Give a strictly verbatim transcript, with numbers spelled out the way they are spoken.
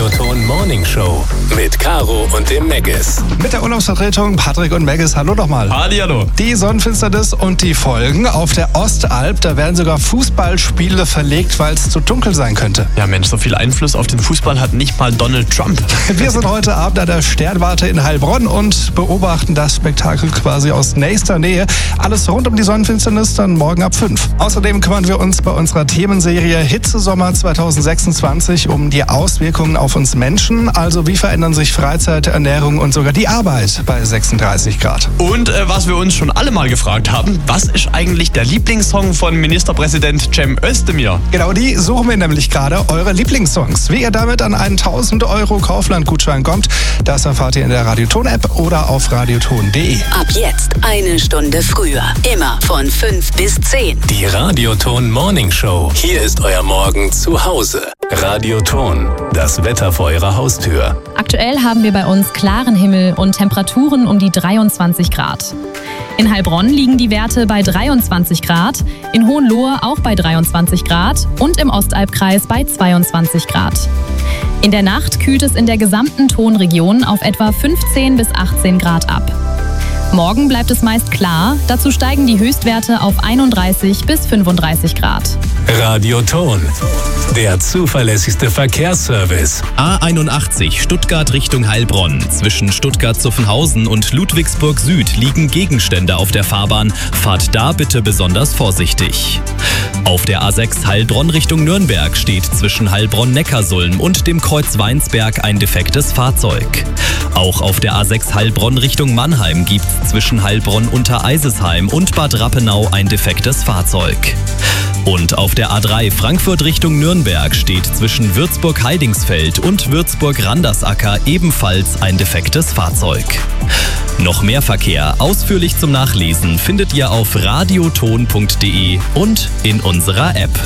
Radioton Morning Show mit Caro und dem Meggis. Mit der Urlaubsvertretung Patrick und Meggis. Hallo nochmal. Hallihallo. Die Sonnenfinsternis und die Folgen auf der Ostalb. Da werden sogar Fußballspiele verlegt, weil es zu dunkel sein könnte. Ja Mensch, so viel Einfluss auf den Fußball hat nicht mal Donald Trump. Wir sind heute Abend an der Sternwarte in Heilbronn und beobachten das Spektakel quasi aus nächster Nähe. Alles rund um die Sonnenfinsternis dann morgen ab fünf. Außerdem kümmern wir uns bei unserer Themenserie Hitzesommer zwanzig sechsundzwanzig um die Auswirkungen auf uns Menschen. Also wie verändern sich Freizeit, Ernährung und sogar die Arbeit bei sechsunddreißig Grad. Und äh, was wir uns schon alle mal gefragt haben, was ist eigentlich der Lieblingssong von Ministerpräsident Cem Özdemir? Genau, die suchen wir nämlich gerade, eure Lieblingssongs. Wie ihr damit an einen tausend Euro Kaufland-Gutschein kommt, das erfahrt ihr in der Radioton-App oder auf radioton punkt de. Ab jetzt eine Stunde früher. Immer von fünf bis zehn. Die Radioton Morning Show. Hier ist euer Morgen zu Hause. Radioton, das Wetter vor eurer Haustür. Aktuell haben wir bei uns klaren Himmel und Temperaturen um die dreiundzwanzig Grad. In Heilbronn liegen die Werte bei dreiundzwanzig Grad, in Hohenlohe auch bei dreiundzwanzig Grad und im Ostalbkreis bei zweiundzwanzig Grad. In der Nacht kühlt es in der gesamten Tonregion auf etwa fünfzehn bis achtzehn Grad ab. Morgen bleibt es meist klar, dazu steigen die Höchstwerte auf einunddreißig bis fünfunddreißig Grad. Radioton, der zuverlässigste Verkehrsservice. A einundachtzig Stuttgart Richtung Heilbronn. Zwischen Stuttgart-Zuffenhausen und Ludwigsburg Süd liegen Gegenstände auf der Fahrbahn. Fahrt da bitte besonders vorsichtig. Auf der A sechs Heilbronn Richtung Nürnberg steht zwischen Heilbronn-Neckarsulm und dem Kreuz Weinsberg ein defektes Fahrzeug. Auch auf der A sechs Heilbronn Richtung Mannheim gibt es zwischen Heilbronn-Untereisesheim und Bad Rappenau ein defektes Fahrzeug. Und auf der A drei Frankfurt Richtung Nürnberg steht zwischen Würzburg-Heidingsfeld und Würzburg-Randersacker ebenfalls ein defektes Fahrzeug. Noch mehr Verkehr ausführlich zum Nachlesen findet ihr auf radioton punkt de und in unserer App.